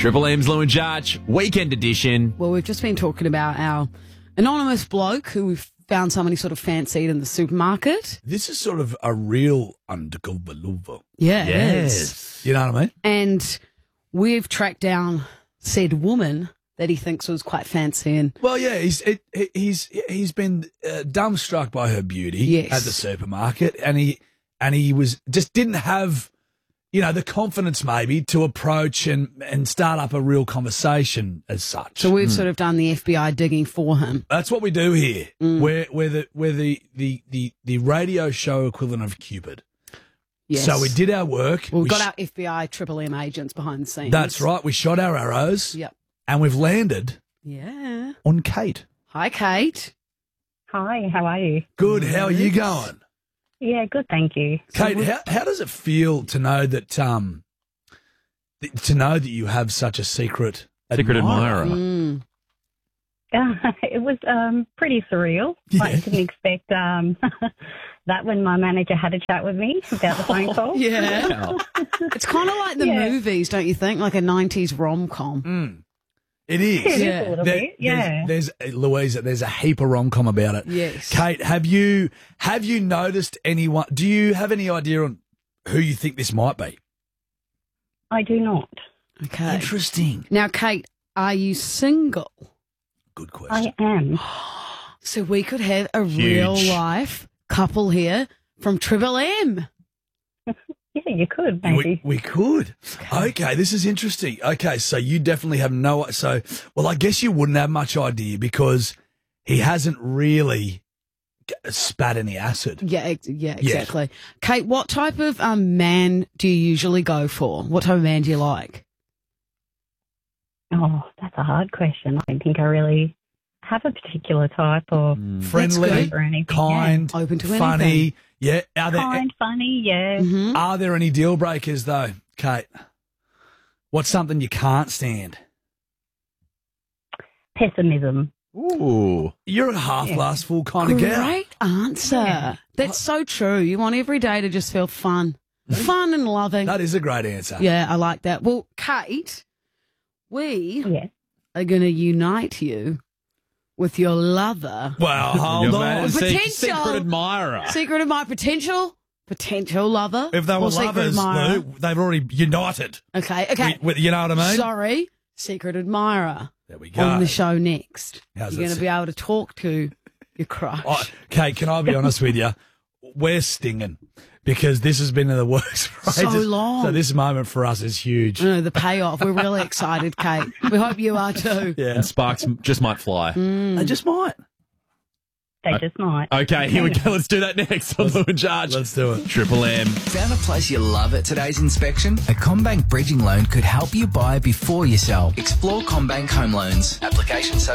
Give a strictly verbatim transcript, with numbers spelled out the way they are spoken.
Triple M's Lou and Judge, weekend edition. Well, we've just been talking about our anonymous bloke who we've found somebody sort of fancied in the supermarket. This is sort of a real undercover lover. Yeah, it is. You know what I mean? And we've tracked down said woman that he thinks was quite fancy. And Well, yeah, he's it, he's he's been uh, dumbstruck by her beauty Yes. at the supermarket, and he and he was just didn't have, you know, the confidence maybe to approach and and start up a real conversation as such. so we've sort of done the F B I digging for him. That's what we do here. Mm. We're we're the we're the, the the the radio show equivalent of Cupid. Yes. So we did our work. Well, we've We got sh- our F B I Triple M agents behind the scenes. That's right. We shot our arrows. Yep. And we've landed Yeah. on Kate. Hi, Kate. Hi, how are you? Good. How are you going? Yeah, good, thank you. Kate, how, how does it feel to know that um th- to know that you have such a secret Secret admirer. Mm. Uh, it was um, pretty surreal. Yeah. I didn't expect um, that when my manager had a chat with me about the phone call. Yeah. Wow. It's kind of like the Yeah. movies, don't you think? Like a nineties rom-com. Mm. It is. It is Yeah. a little There- bit, yeah. There's, there's Louisa. There's a heap of rom-com about it. Yes. Kate, have you have you noticed anyone? Do you have any idea on who you think this might be? I do not. Okay. Interesting. Now, Kate, are you single? Good question. I am. So we could have a Huge. real life couple here from Triple M. Yeah, you could, we, maybe. we could. Okay, this is interesting. Okay, so you definitely have no. So, well, I guess you wouldn't have much idea because he hasn't really g- spat any acid. Yeah, ex- yeah, exactly. Kate, what type of um, man do you usually go for? What type of man do you like? Oh, that's a hard question. I don't think I really have a particular type or Friendly, good. or anything. kind, Open to funny. anything. Yeah. Are there Kind, funny, yeah. Mhm. are there any deal breakers though, Kate? What's something you can't stand? Pessimism. Ooh. You're a half glass full kind of gal. Great answer. Yeah. That's so true. You want every day to just feel fun. Fun and loving. That is a great answer. Yeah, I like that. Well, Kate, we Yeah. are going to unite you with your lover, Well, hold Your on. man- se- Potential. secret admirer. secret of my potential, potential lover. If they were or secret lovers, admirer. Lou, they've already united. Okay, okay. With- with- you know what I mean? Sorry, secret admirer There we go. on the show next. How's You're going that to be able to talk to your crush. Oh, Kate, can I be honest with you? We're stinging because this has been in the works for So ages. long. So this moment for us is huge. I know, the payoff. We're really excited, Kate. We hope you are too. Yeah, And sparks just might fly. they just might. They just might. Okay, here we go. Let's do that next on Lou and Judge. Let's do it. Triple M. Found a place you love at today's inspection? A CommBank bridging loan could help you buy before you sell. Explore CommBank Home Loans. Application